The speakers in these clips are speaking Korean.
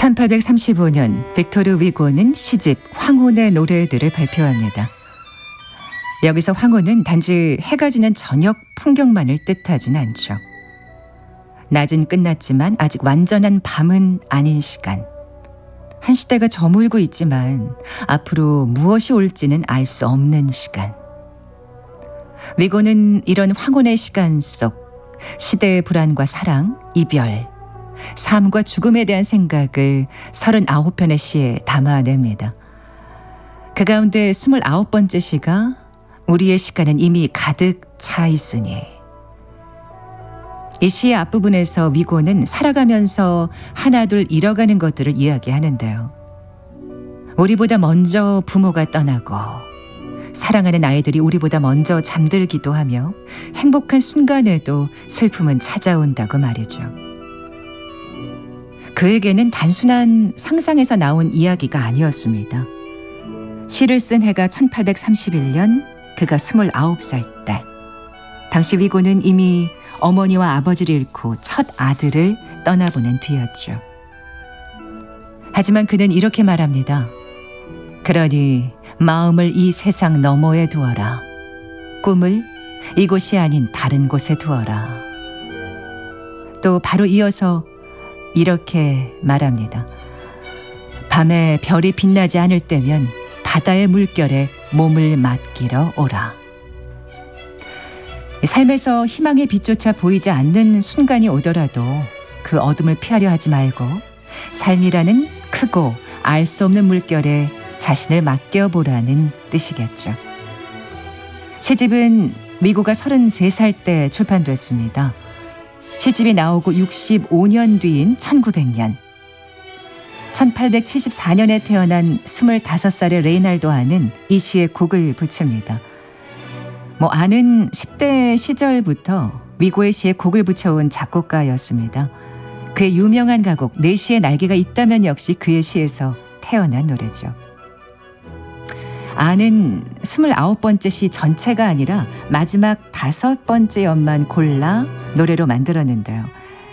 1835년 빅토르 위고는 시집 황혼의 노래들을 발표합니다. 여기서 황혼은 단지 해가 지는 저녁 풍경만을 뜻하진 않죠. 낮은 끝났지만 아직 완전한 밤은 아닌 시간. 한 시대가 저물고 있지만 앞으로 무엇이 올지는 알 수 없는 시간. 위고는 이런 황혼의 시간 속 시대의 불안과 사랑, 이별, 삶과 죽음에 대한 생각을 39편의 시에 담아냅니다. 그 가운데 29번째 시가 우리의 시간은 이미 가득 차 있으니. 이 시의 앞부분에서 위고는 살아가면서 하나둘 잃어가는 것들을 이야기하는데요. 우리보다 먼저 부모가 떠나고 사랑하는 아이들이 우리보다 먼저 잠들기도 하며 행복한 순간에도 슬픔은 찾아온다고 말이죠. 그에게는 단순한 상상에서 나온 이야기가 아니었습니다. 시를 쓴 해가 1831년 그가 29살 때. 당시 위고는 이미 어머니와 아버지를 잃고 첫 아들을 떠나보낸 뒤였죠. 하지만 그는 이렇게 말합니다. 그러니 마음을 이 세상 너머에 두어라. 꿈을 이곳이 아닌 다른 곳에 두어라. 또 바로 이어서 이렇게 말합니다. 밤에 별이 빛나지 않을 때면 바다의 물결에 몸을 맡기러 오라. 삶에서 희망의 빛조차 보이지 않는 순간이 오더라도 그 어둠을 피하려 하지 말고 삶이라는 크고 알 수 없는 물결에 자신을 맡겨보라는 뜻이겠죠. 시집은 위고가 33살 때 출판됐습니다. 시집이 나오고 65년 뒤인 1900년. 1874년에 태어난 25살의 레이날도 아는 이 시에 곡을 붙입니다. 아는 10대 시절부터 위고의 시에 곡을 붙여온 작곡가였습니다. 그의 유명한 가곡 내 시의 날개가 있다면 역시 그의 시에서 태어난 노래죠. 아는 29번째 시 전체가 아니라 마지막 5번째 연만 골라 노래로 만들었는데요.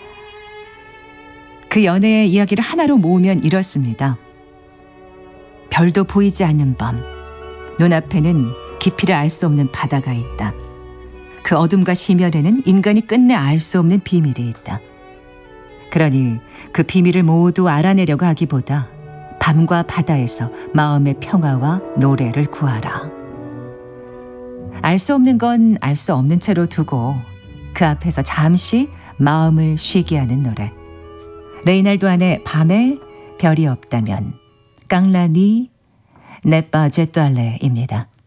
그 연애의 이야기를 하나로 모으면 이렇습니다. 별도 보이지 않는 밤, 눈앞에는 깊이를 알 수 없는 바다가 있다. 그 어둠과 심연에는 인간이 끝내 알 수 없는 비밀이 있다. 그러니 그 비밀을 모두 알아내려고 하기보다 밤과 바다에서 마음의 평화와 노래를 구하라. 알 수 없는 건 알 수 없는 채로 두고 그 앞에서 잠시 마음을 쉬게 하는 노래. 레이날도 안의 밤에 별이 없다면 깡라니 네빠 제뚜알레입니다.